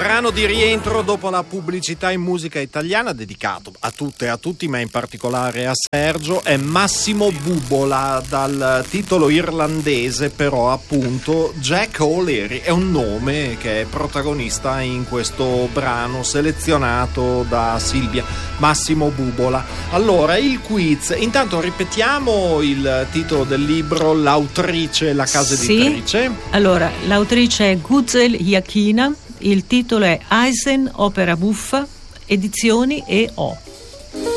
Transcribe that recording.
brano di rientro dopo la pubblicità in musica italiana, dedicato a tutte e a tutti, ma in particolare a Sergio, è Massimo Bubola, dal titolo irlandese però appunto Jack O'Leary. È un nome che è protagonista in questo brano selezionato da Silvia. Massimo Bubola. Allora, il quiz, intanto ripetiamo il titolo del libro, l'autrice, la casa editrice. Allora, l'autrice è Guzel Iachina, il titolo è Eisen, opera buffa, edizioni E.O.